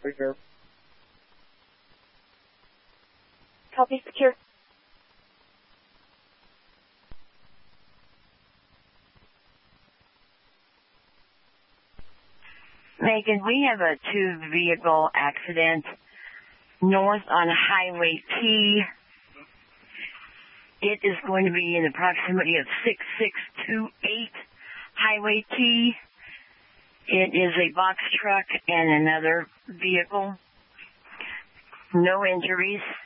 Right here. Copy, secure. Megan, we have a two-vehicle accident north on Highway T. It is going to be in the proximity of 6628 Highway T. It is a box truck and another vehicle. No injuries.